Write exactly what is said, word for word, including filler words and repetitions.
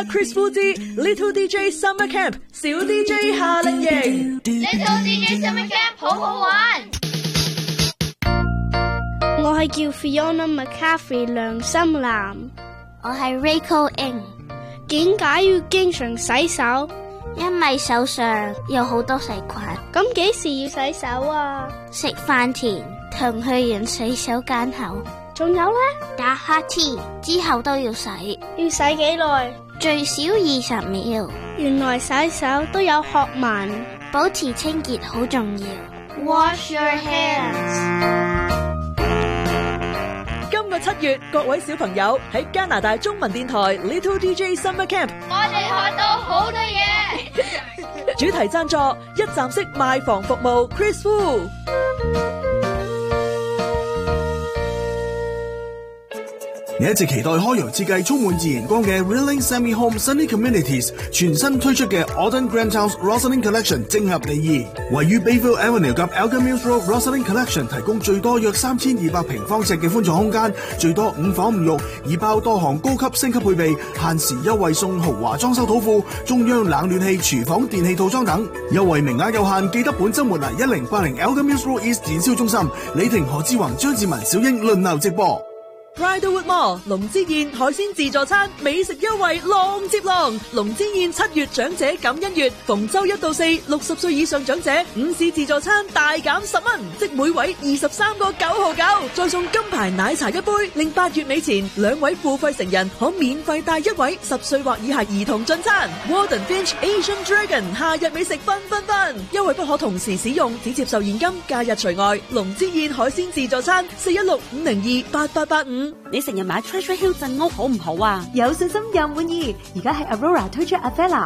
Chris Fu 之 Little D J Summer Camp 小 D J 夏令營 Little D J Summer Camp 好好玩。 我係叫 Fiona McCaffrey 梁心蘭， 我係 Rachel Ng。 點解要經常洗手？ 因為手上有好多細菌。 咁幾時要洗手啊？ 食飯前同去完洗手間後。 仲有呢？ 打乞嗤之後都要洗。 要洗幾耐？ 最少二十秒。 原來洗手都有學問， 保持清潔好重要。 Wash your hands。 今個七月，各位小朋友喺加拿大中文電台 Little D J Summer Camp， 我哋學到好多嘢。 主題贊助一站式賣房服務 Chris Fu。 你一直期待開揚設計充滿自然光嘅 Rilling Semi Home Sunny Communities 全新推出嘅 Autumn Grand House Rosalind Collection 正合你意，位於 Bayville Avenue 及 Elgin Mills Road Rosalind Collection 提供最多約三千二百平方尺嘅寬敞空間，最多五房五浴，已包多項高級升級配備，限時優惠送豪華裝修土庫、中央冷暖氣、廚房電器套裝等，優惠名額有限，記得本週末嚟一零八零 Elgin Mills Road East 展銷中心，李婷、何志宏、張志文、小英輪流直播。 Bridalwood Mall 龍之宴海鮮自助餐美食優惠浪接浪，龍之宴七月長者感恩月，逢周一到四，六十歲以上長者午市自助餐大減十蚊，即每位二十三個九毫九，再送金牌奶茶一杯，令八月尾前兩位付費成人可免費帶一位十歲或以下兒童進餐。Warden Finch Asian Dragon 夏日美食分分分，優惠不可同時使用，只接受現金，假日除外。龍之宴海鮮自助餐四一六五零二八八八五。 你成日買 Treasure Hill 鎮屋好唔好啊？ 有信心又滿意，而家喺 Aurora 推出 Avella